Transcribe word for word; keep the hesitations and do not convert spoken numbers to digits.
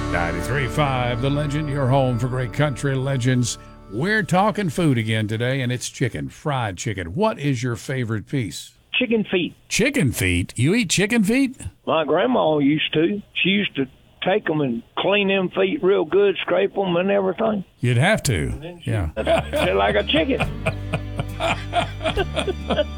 ninety-three point five, The Legend, your home for great country legends. We're talking food again today, and it's chicken, fried chicken. What is your favorite piece? Chicken feet. Chicken feet? You eat chicken feet? My grandma used to. She used to take them and clean them feet real good, scrape them and everything. You'd have to. Yeah. They're like a chicken.